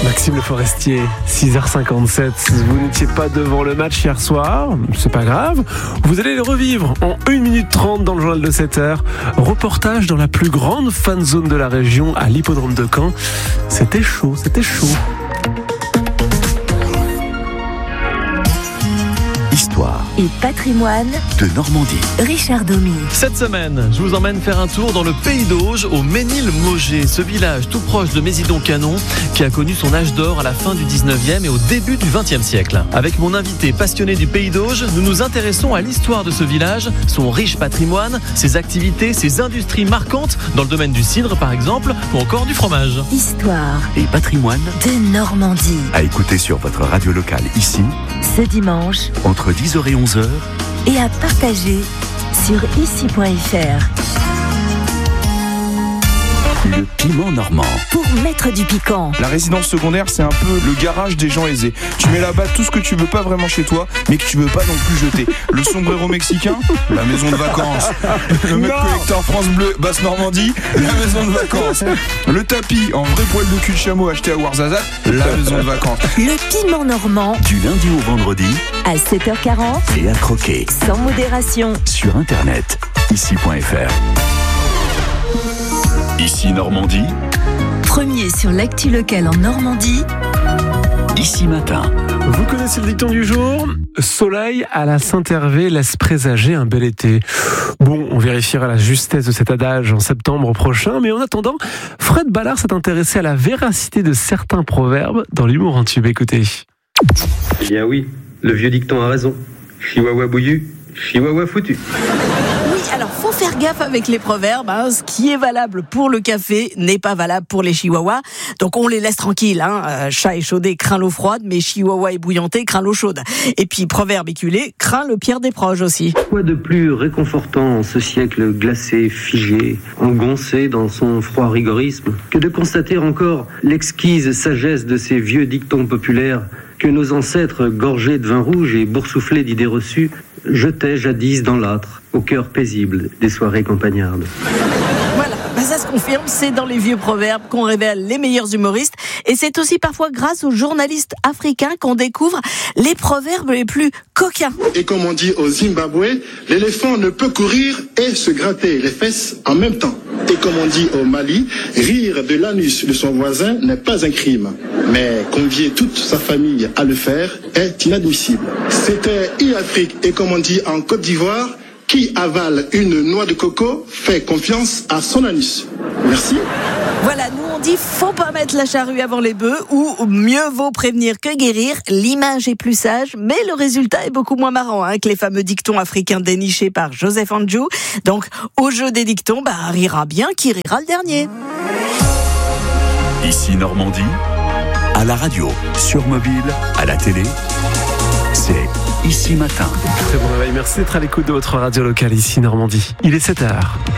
Maxime Le Forestier, 6h57. Vous n'étiez pas devant le match hier soir, c'est pas grave. Vous allez le revivre en 1 minute 30 dans le journal de 7h. Reportage dans la plus grande fan zone de la région, à l'hippodrome de Caen. C'était chaud. Histoire et patrimoine de Normandie. Richard Domy. Cette semaine, je vous emmène faire un tour dans le Pays d'Auge, au Ménil-Mauger, ce village tout proche de Mézidon-Canon qui a connu son âge d'or à la fin du 19e et au début du 20e siècle. Avec mon invité passionné du Pays d'Auge, nous nous intéressons à l'histoire de ce village, son riche patrimoine, ses activités, ses industries marquantes dans le domaine du cidre par exemple, ou encore du fromage. Histoire Et patrimoine de Normandie. à écouter sur votre radio locale ici, Ce dimanche entre 10h et 11h. et à partager sur ici.fr. Le piment normand. Pour mettre du piquant. La résidence secondaire, c'est un peu le garage des gens aisés. Tu mets là-bas tout ce que tu veux pas vraiment chez toi, mais que tu veux pas non plus jeter. Le sombrero mexicain, la maison de vacances. Le mec collecteur France Bleu, Basse-Normandie, la maison de vacances. Le tapis en vrai poil de cul de chameau acheté à Ouarzazate, la maison de vacances. Le piment normand Du lundi au vendredi à 7h40, et à croquer sans modération. sur internet ici.fr. Ici Normandie, Premier sur l'actu locale en Normandie. ici matin. Vous connaissez le dicton du jour ? Soleil à la Saint-Hervé laisse présager un bel été. Bon, on vérifiera la justesse de cet adage en septembre prochain, mais en attendant, Fred Ballard s'est intéressé à la véracité de certains proverbes dans l'humour en tube. Écoutez. Eh bien oui, le vieux dicton a raison. Chihuahua bouillu, chihuahua foutu. Oui, alors faut faire gaffe avec les proverbes. Ce qui est valable pour le café n'est pas valable pour les chihuahuas. Donc on les laisse tranquilles. Chat échaudé craint l'eau froide, mais chihuahua ébouillanté craint l'eau chaude. Et puis proverbe éculé craint le pire des proches aussi. Quoi de plus réconfortant en ce siècle glacé, figé, engoncé dans son froid rigorisme, que de constater encore l'exquise sagesse de ces vieux dictons populaires que nos ancêtres, gorgés de vin rouge et boursouflés d'idées reçues, jetaient jadis dans l'âtre, au cœur paisible des soirées campagnardes. Voilà, ça se confirme, c'est dans les vieux proverbes qu'on révèle les meilleurs humoristes. Et c'est aussi parfois grâce aux journalistes africains qu'on découvre les proverbes les plus coquins. Et comme on dit au Zimbabwe, l'éléphant ne peut courir et se gratter les fesses en même temps. Et comme on dit au Mali, rire de l'anus de son voisin n'est pas un crime. Mais convier toute sa famille à le faire est inadmissible. C'était e-Afrique et comme on dit en Côte d'Ivoire, qui avale une noix de coco fait confiance à son anus. Merci. Voilà, nous on dit faut pas mettre la charrue avant les bœufs ou mieux vaut prévenir que guérir. L'image est plus sage, mais le résultat est beaucoup moins marrant que les fameux dictons africains dénichés par Joseph Andjou. Donc au jeu des dictons, rira bien qui rira le dernier. Ici Normandie, à la radio, sur mobile, à la télé, c'est ici matin. Très bon réveil, merci d'être à l'écoute de votre radio locale ici Normandie. Il est 7h.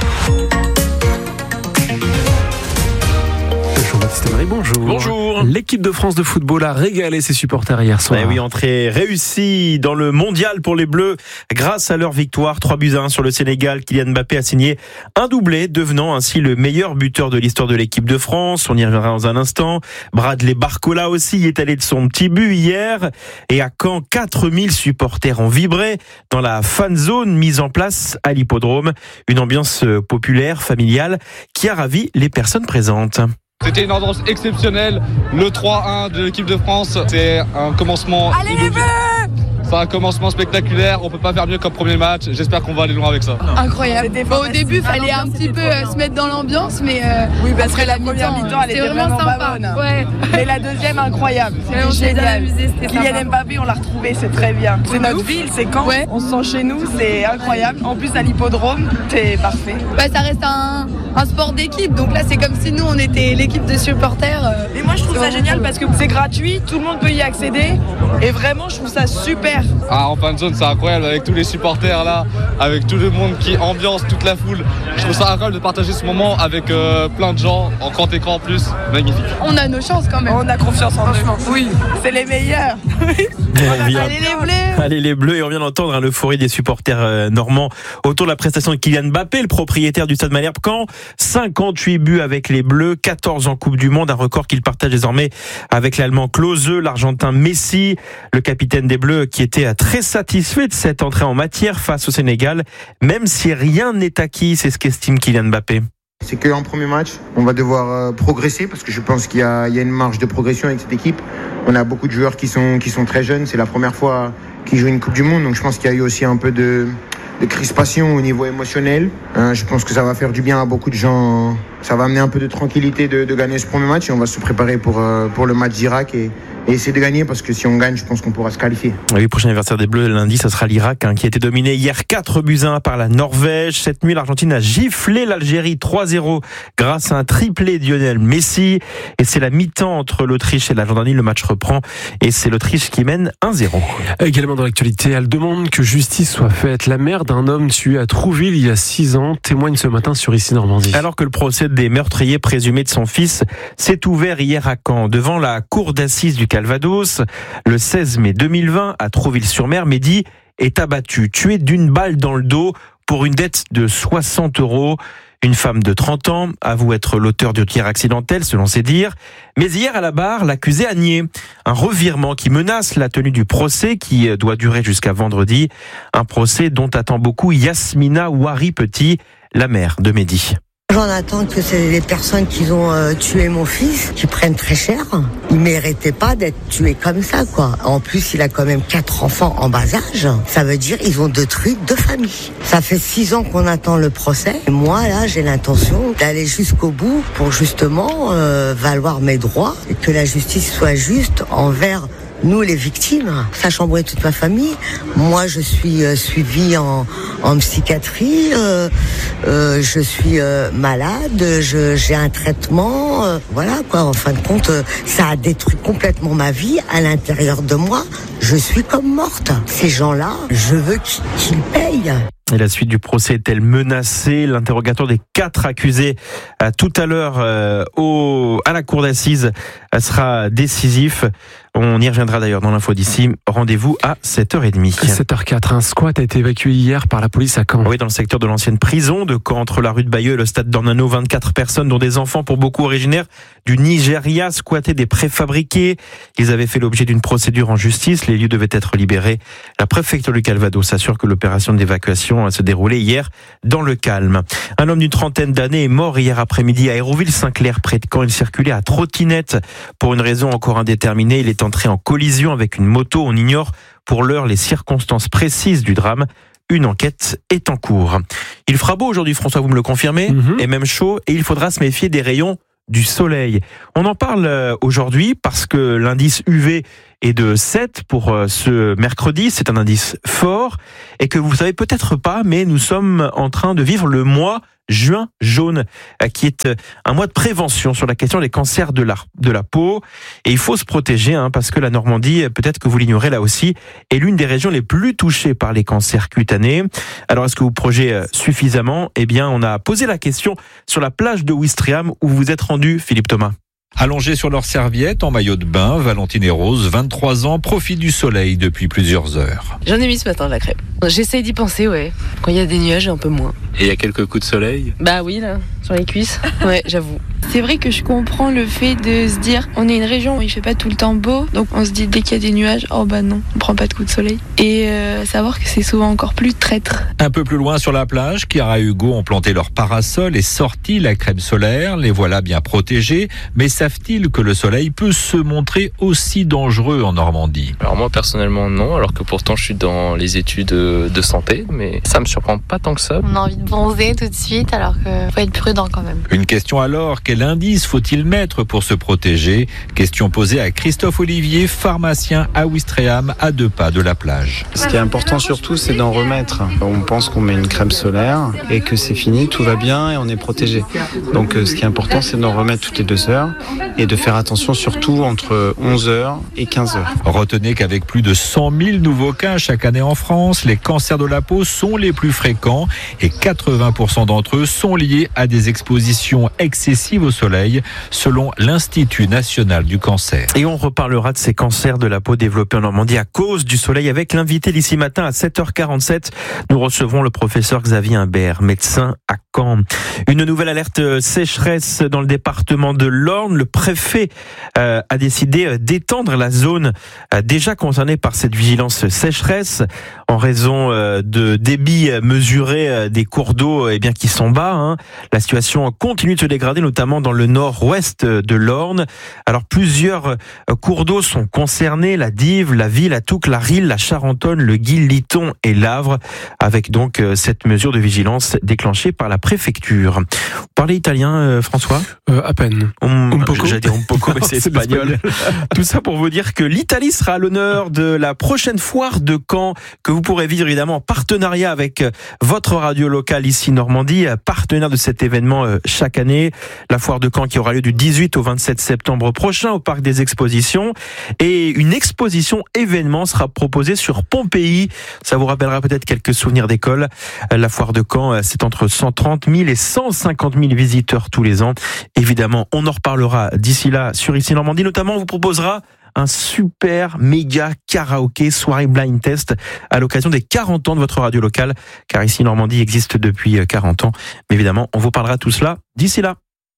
Jean-Baptiste Marie, bonjour. Bonjour. L'équipe de France de football a régalé ses supporters hier soir. Oui, entrée réussie dans le mondial pour les Bleus grâce à leur victoire 3-1 sur le Sénégal. Kylian Mbappé a signé un doublé, devenant ainsi le meilleur buteur de l'histoire de l'équipe de France. On y reviendra dans un instant. Bradley Barcola aussi est allé de son petit but hier. Et à Caen, 4000 supporters ont vibré dans la fan zone mise en place à l'hippodrome. Une ambiance populaire, familiale, qui a ravi les personnes présentes. C'était une ambiance exceptionnelle. Le 3-1 de l'équipe de France, c'est un commencement. Allez les Bleus ! C'est un commencement spectaculaire. On peut pas faire mieux comme premier match. J'espère qu'on va aller loin avec ça. Incroyable. Au début, il fallait un petit peu se mettre dans l'ambiance, mais oui, parce que la première mi-temps, elle était vraiment sympa. Pas bonne. Ouais. Mais la deuxième, incroyable. On s'est génial. amusé, c'était Kylian Mbappé, on l'a retrouvé, c'est très bien. C'est notre ville, c'est Caen. Ouais. On se sent chez nous, c'est incroyable. En plus, à l'hippodrome, c'est parfait. Ça reste un sport d'équipe, donc là, c'est comme si nous, on était l'équipe de supporters. Et moi, je trouve ça génial parce que c'est gratuit, tout le monde peut y accéder. Et vraiment, je trouve ça super. super. Ah, en fan zone, c'est incroyable avec tous les supporters là, avec tout le monde qui ambiance, toute la foule. Je trouve ça incroyable de partager ce moment avec plein de gens, en grand écran en plus. Magnifique. On a nos chances quand même. On a confiance en eux. Oui, c'est les meilleurs. Allez les Bleus. Allez les Bleus, et on vient d'entendre l'euphorie des supporters normands autour de la prestation de Kylian Mbappé, le propriétaire du Stade Malherbe-Caen. 58 buts avec les Bleus, 14 en Coupe du Monde, un record qu'il partage désormais avec l'Allemand Klose, l'Argentin Messi, le capitaine des Bleus qui était très satisfait de cette entrée en matière face au Sénégal, même si rien n'est acquis, c'est ce qu'estime Kylian Mbappé. C'est qu'un premier match, on va devoir progresser parce que je pense qu'il y a une marge de progression avec cette équipe. On a beaucoup de joueurs qui sont très jeunes, c'est la première fois qu'ils jouent une Coupe du Monde, donc je pense qu'il y a eu aussi un peu de crispation au niveau émotionnel. Je pense que ça va faire du bien à beaucoup de gens. Ça va amener un peu de tranquillité de gagner ce premier match et on va se préparer pour le match d'Irak et essayer de gagner parce que si on gagne, je pense qu'on pourra se qualifier. Oui, prochain adversaire des Bleus lundi, ça sera l'Irak qui a été dominé hier 4-1 par la Norvège. Cette nuit, l'Argentine a giflé l'Algérie 3-0 grâce à un triplé de Lionel Messi. Et c'est la mi-temps entre l'Autriche et la Jordanie. Le match reprend et c'est l'Autriche qui mène 1-0. Également dans l'actualité, elle demande que justice soit faite. La mère d'un homme tué à Trouville il y a 6 ans témoigne ce matin sur Ici Normandie. Alors que le procès des meurtriers présumés de son fils s'est ouvert hier à Caen, devant la cour d'assises du Calvados, le 16 mai 2020, à Trouville-sur-Mer, Mehdi est abattu, tué d'une balle dans le dos pour une dette de 60 €. Une femme de 30 ans avoue être l'auteur du tir accidentel, selon ses dires. Mais hier, à la barre, l'accusé a nié. Un revirement qui menace la tenue du procès qui doit durer jusqu'à vendredi. Un procès dont attend beaucoup Yasmina Ouari-Petit, la mère de Mehdi. J'en attends que c'est les personnes qui ont tué mon fils, qui prennent très cher. Il méritait pas d'être tué comme ça, quoi. En plus, il a quand même 4 enfants en bas âge. Ça veut dire ils ont 2 trucs de famille. Ça fait 6 ans qu'on attend le procès. Et moi, là, j'ai l'intention d'aller jusqu'au bout pour justement valoir mes droits et que la justice soit juste envers nous, les victimes. Ça a chamboulé toute ma famille. Moi, je suis suivie en psychiatrie. Je suis malade. J'ai un traitement. Voilà, quoi. En fin de compte, ça a détruit complètement ma vie. À l'intérieur de moi, je suis comme morte. Ces gens-là, je veux qu'ils payent. Et la suite du procès est-elle menacée? L'interrogatoire des 4 accusés tout à l'heure à la cour d'assises sera décisif. On y reviendra d'ailleurs dans l'info d'ici. Rendez-vous à 7h30. 7h04, un squat a été évacué hier par la police à Caen. Oui, dans le secteur de l'ancienne prison de Caen, entre la rue de Bayeux et le stade d'Ornano. 24 personnes, dont des enfants pour beaucoup originaires du Nigeria, squattaient des préfabriqués. Ils avaient fait l'objet d'une procédure en justice. Les lieux devaient être libérés. La préfecture du Calvados assure que l'opération d'évacuation se déroulait hier dans le calme. Un homme d'une trentaine d'années est mort hier après-midi à Hérouville-Saint-Clair, près de Caen. Il circulait à trottinette pour une raison encore indéterminée. Il est entré en collision avec une moto. On ignore pour l'heure les circonstances précises du drame. Une enquête est en cours. Il fera beau aujourd'hui, François, vous me le confirmez, et même chaud, et il faudra se méfier des rayons du soleil. On en parle aujourd'hui parce que l'indice UV est de 7 pour ce mercredi. C'est un indice fort et que vous savez peut-être pas, mais nous sommes en train de vivre le mois juin jaune, qui est un mois de prévention sur la question des cancers de la peau. Et il faut se protéger, parce que la Normandie, peut-être que vous l'ignorez là aussi, est l'une des régions les plus touchées par les cancers cutanés. Alors, est-ce que vous protégez suffisamment? Eh bien, on a posé la question sur la plage de Ouistreham où vous vous êtes rendu, Philippe Thomas. Allongés sur leur serviette, en maillot de bain, Valentine et Rose, 23 ans, profitent du soleil depuis plusieurs heures. J'en ai mis ce matin de la crème. J'essaye d'y penser, ouais. Quand il y a des nuages, un peu moins. Et il y a quelques coups de soleil? Bah oui, là, sur les cuisses. Ouais, j'avoue. C'est vrai que je comprends le fait de se dire, on est une région où il fait pas tout le temps beau, donc on se dit dès qu'il y a des nuages, oh bah non, on prend pas de coups de soleil. Et savoir que c'est souvent encore plus traître. Un peu plus loin sur la plage, Chiara et Hugo ont planté leur parasol et sorti la crème solaire. Les voilà bien protégés, mais savent-ils que le soleil peut se montrer aussi dangereux en Normandie? Alors moi personnellement non, alors que pourtant je suis dans les études de santé, mais ça me surprend pas tant que ça. On a envie de bronzer tout de suite, alors qu'il faut être prudent quand même. Une question alors, quelle quel indice faut-il mettre pour se protéger? Question posée à Christophe Olivier, pharmacien à Ouistreham, à 2 pas de la plage. Ce qui est important surtout, c'est d'en remettre. On pense qu'on met une crème solaire et que c'est fini, tout va bien et on est protégé. Donc ce qui est important, c'est d'en remettre toutes les 2 heures et de faire attention surtout entre 11h et 15h. Retenez qu'avec plus de 100 000 nouveaux cas chaque année en France, les cancers de la peau sont les plus fréquents et 80% d'entre eux sont liés à des expositions excessives au soleil, selon l'Institut national du cancer. Et on reparlera de ces cancers de la peau développés en Normandie à cause du soleil avec l'invité d'ici matin à 7h47. Nous recevrons le professeur Xavier Imbert, médecin à Caen. Une nouvelle alerte sécheresse dans le département de l'Orne. Le préfet a décidé d'étendre la zone déjà concernée par cette vigilance sécheresse en raison de débits mesurés des cours d'eau qui sont bas. La situation continue de se dégrader, notamment dans le nord-ouest de l'Orne. Alors plusieurs cours d'eau sont concernés, la Dive, la Vie, la Touques, la Rille, la Charentonne, le Guil, l'Iton et l'Avre, avec donc cette mesure de vigilance déclenchée par la préfecture. Vous parlez italien, François ? À peine. J'allais dire un poco, mais c'est espagnol. Tout ça pour vous dire que l'Italie sera à l'honneur de la prochaine foire de Caen, que vous pourrez vivre évidemment en partenariat avec votre radio locale ici Normandie, partenaire de cet événement chaque année. La foire de Caen qui aura lieu du 18 au 27 septembre prochain au Parc des Expositions. Et une exposition événement sera proposée sur Pompéi. Ça vous rappellera peut-être quelques souvenirs d'école. La foire de Caen, c'est entre 130 000 et 150 000 visiteurs tous les ans. Évidemment, on en reparlera d'ici là sur ici Normandie. Notamment, on vous proposera un super méga karaoké soirée blind test à l'occasion des 40 ans de votre radio locale, car ici Normandie existe depuis 40 ans. Mais évidemment, on vous parlera tout cela d'ici là.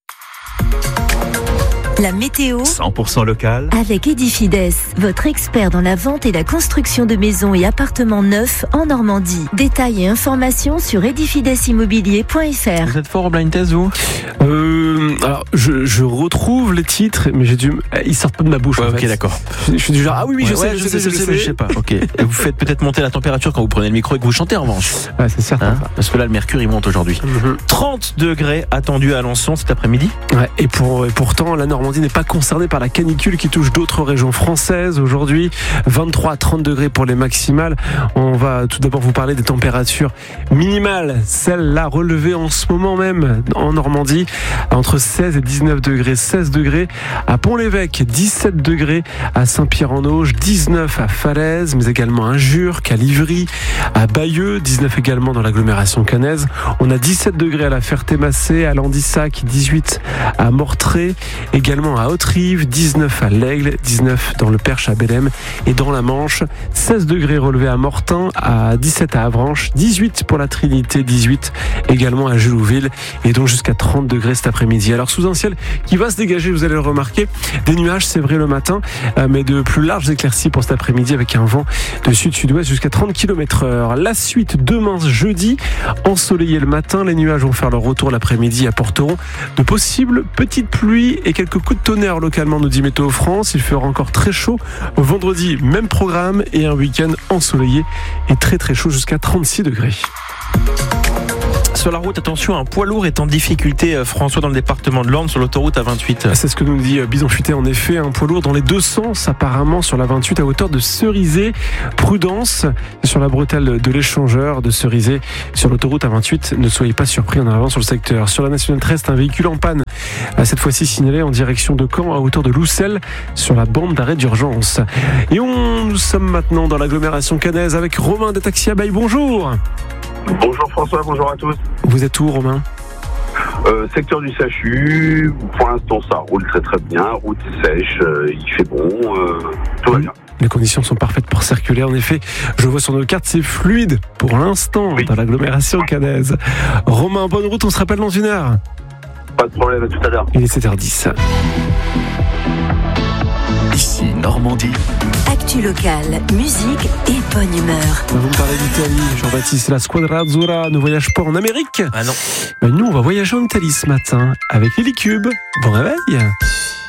La météo 100% local avec Edifides, votre expert dans la vente et la construction de maisons et appartements neufs en Normandie. Détails et informations sur edifidesimmobilier.fr. Vous êtes fort au blind test, vous ? Alors, je retrouve les titres, mais ils sortent pas de ma bouche. Ouais, en ok, fait. d'accord. Je suis du genre, ah oui, je sais, je sais pas. Ok. Et vous faites peut-être monter la température quand vous prenez le micro et que vous chantez en revanche. Ouais, c'est certain. Parce que là, le mercure, il monte aujourd'hui. 30 degrés attendus à Alençon cet après-midi. Ouais, et pourtant, la Normandie n'est pas concernée par la canicule qui touche d'autres régions françaises aujourd'hui. 23 à 30 degrés pour les maximales. On va tout d'abord vous parler des températures minimales, celles-là relevées en ce moment même en Normandie, entre 16 et 19 degrés. 16 degrés à Pont-l'Évêque, 17 degrés à Saint-Pierre-en-Auge, 19 à Falaise, mais également à Jurques, à Livry, à Bayeux, 19 également dans l'agglomération caennaise. On a 17 degrés à la Ferté-Massé, à Landissac, 18 à Mortré, également à Haute-Rive, 19 à l'Aigle, 19 dans le Perche à Bellem et dans la Manche, 16 degrés relevés à Mortain, à 17 à Avranches, 18 pour la Trinité, 18 également à Julouville et donc jusqu'à 30 degrés cet après-midi. Alors sous un ciel qui va se dégager, vous allez le remarquer, des nuages c'est vrai le matin, mais de plus larges éclaircies pour cet après-midi avec un vent de sud-sud-ouest jusqu'à 30 km/h. La suite demain jeudi, ensoleillé le matin, les nuages vont faire leur retour l'après-midi, apporteront de possibles petites pluies et quelques coups de tonnerre localement, nous dit Météo France. Il fera encore très chaud vendredi, même programme et un week-end ensoleillé et très très chaud jusqu'à 36 degrés. Sur la route, attention, un poids lourd est en difficulté, François, dans le département de l'Orne, sur l'autoroute A28. C'est ce que nous dit Bison Futé, en effet, un poids lourd dans les deux sens, apparemment, sur la 28 à hauteur de Cerizay. Prudence sur la bretelle de l'échangeur de Cerizay, sur l'autoroute A28. Ne soyez pas surpris en arrivant sur le secteur. Sur la nationale 13, un véhicule en panne, cette fois-ci signalé en direction de Caen, à hauteur de Loussel, sur la bande d'arrêt d'urgence. Et nous sommes maintenant dans l'agglomération caennaise avec Romain des Taxis à Baille. Bonjour. Bonjour François, bonjour à tous. Vous êtes où, Romain ? Secteur du CHU, pour l'instant ça roule très très bien, route sèche, il fait bon, tout va bien. Les conditions sont parfaites pour circuler, en effet. Je vois sur nos cartes, c'est fluide pour l'instant dans l'agglomération caennaise. Romain, bonne route, on se rappelle dans une heure. Pas de problème, à tout à l'heure. Il est 7h10. Ici Normandie. Actu locale, musique et bonne humeur. Vous me parlez d'Italie, Jean-Baptiste. La Squadra Azzurra ne voyage pas en Amérique. Ah non. Mais nous, on va voyager en Italie ce matin avec Lily Cube. Bon réveil.